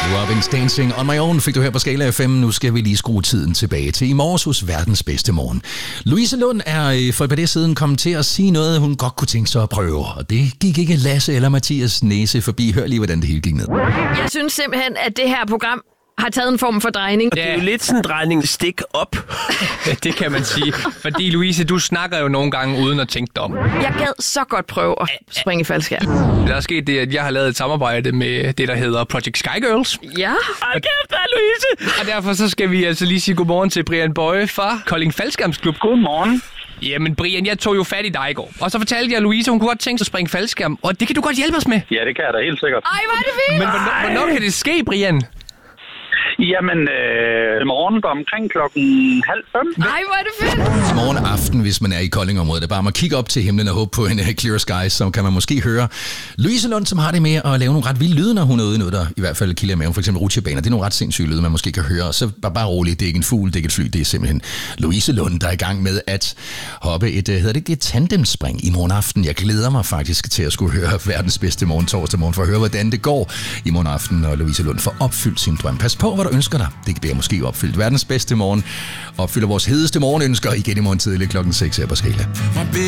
Robin's Dancing on my own fik du her på Skala FM. Nu skal vi lige skrue tiden tilbage til i morges hos verdens bedste morgen. Louise Lund er for et par dage siden kommet til at sige noget, hun godt kunne tænke sig at prøve. Og det gik ikke Lasse eller Mathias næse forbi. Hør lige, hvordan det hele gik ned. Jeg synes simpelthen, at det her program har taget en form for drejning. Det er jo lidt sådan en drejning stik op. Det kan man sige. Fordi Louise, du snakker jo nogle gange uden at tænke dig om. Jeg gad så godt prøve at springe i faldskærm. Der er sket det, at jeg har lavet et samarbejde med det, der hedder Project Sky Girls. Ja. Hold kæft, Louise! Og derfor så skal vi altså lige sige godmorgen til Brian Bøje fra Kolding Faldskærmsklub. Godmorgen. Jamen Brian, jeg tog jo fat i dig i går. Og så fortalte jeg Louise, hun kunne godt tænke sig at springe faldskærm. Og det kan du godt hjælpe os med. Ja, det kan jeg da helt sikkert. Ej, hvor er det fint! Men hvornår kan det ske, Brian? Jamen, morgen omkring 4:30. Ej, hvor er det fedt! I morgen aften, hvis man er i Kolding-området, det er bare at kigge op til himlen og håbe på en clear sky, så kan man måske høre Louise Lund, som har det med at lave nogle ret vilde lyde, når hun er ude i noget, der i hvert fald kilder maven. For eksempel rutsjebaner. Det er nogle ret sindssyge lyde, man måske kan høre. Og så bare roligt, det er ikke en fugl, det er ikke et fly, det er simpelthen Louise Lund, der er i gang med at hoppe et tandemspring i morgen aften. Jeg glæder mig faktisk til at skulle høre verdens bedste morgen torsdag morgen, for at høre, hvordan det går i morgen aften, når Louise Lund får opfyldt sin drøm. Pas på, hvad du ønsker dig. Det bliver måske opfyldt. Verdens bedste morgen opfylder vores hedeste morgenønsker igen i morgen tidlig klokken 6 her på Skala.